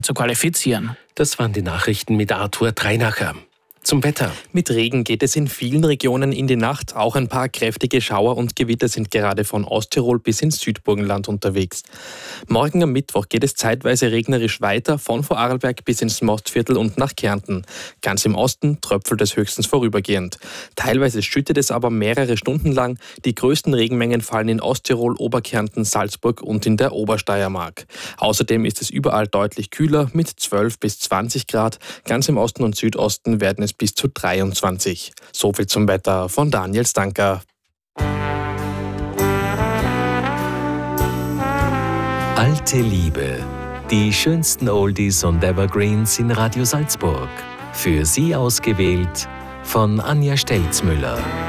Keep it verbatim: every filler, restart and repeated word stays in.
zu qualifizieren. Das waren die Nachrichten mit Arthur Dreinacher. Zum Wetter. Mit Regen geht es in vielen Regionen in die Nacht. Auch ein paar kräftige Schauer und Gewitter sind gerade von Osttirol bis ins Südburgenland unterwegs. Morgen am Mittwoch geht es zeitweise regnerisch weiter, von Vorarlberg bis ins Mostviertel und nach Kärnten. Ganz im Osten tröpfelt es höchstens vorübergehend. Teilweise schüttet es aber mehrere Stunden lang. Die größten Regenmengen fallen in Osttirol, Oberkärnten, Salzburg und in der Obersteiermark. Außerdem ist es überall deutlich kühler mit zwölf bis zwanzig Grad. Ganz im Osten und Südosten werden es bis zu dreiundzwanzig. So viel zum Wetter von Daniel Stanker. Alte Liebe. Die schönsten Oldies und Evergreens in Radio Salzburg. Für Sie ausgewählt von Anja Stelzmüller.